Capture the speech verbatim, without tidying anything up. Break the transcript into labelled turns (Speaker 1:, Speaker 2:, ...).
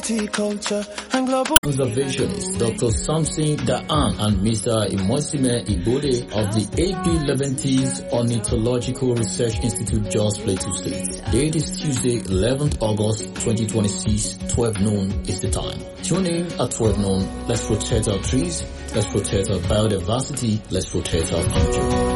Speaker 1: diversity, culture, and global
Speaker 2: conservationist Doctor Samson Daan and Mister Imosime Ibode of the A P Leventis Ornithological Research Institute, Jos Plateau State. Date is Tuesday, eleventh August twenty twenty-six, twelve noon is the time. Tune in at twelve noon. Let's protect our trees, let's protect our biodiversity, let's protect our future.